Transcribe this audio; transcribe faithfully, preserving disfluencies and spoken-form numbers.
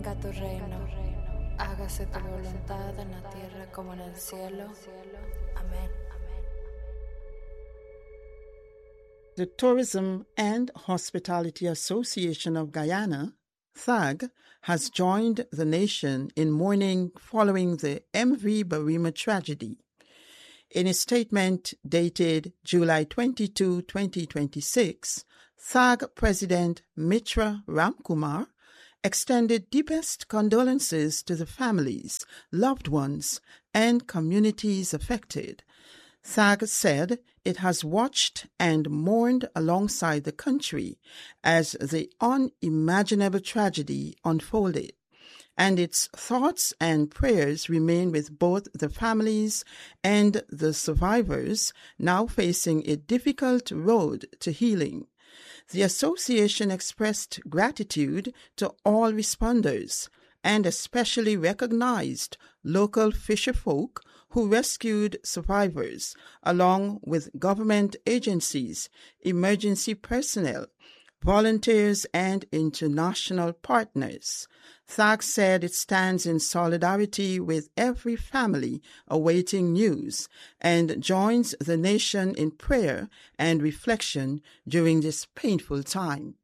Venga tu reino, hágase tu voluntad en la tierra como en el cielo. Amén. The Tourism and Hospitality Association of Guyana, T H A G, has joined the nation in mourning following the M V Barima tragedy. In a statement dated July twenty-second, twenty twenty-six, T H A G President Mitra Ramkumar extended deepest condolences to the families, loved ones, and communities affected. T H A G said it has watched and mourned alongside the country as the unimaginable tragedy unfolded, and its thoughts and prayers remain with both the families and the survivors now facing a difficult road to healing. The association expressed gratitude to all responders and especially recognized local fisherfolk who rescued survivors, along with government agencies, emergency personnel, volunteers, and international partners. T H A G said it stands in solidarity with every family awaiting news and joins the nation in prayer and reflection during this painful time.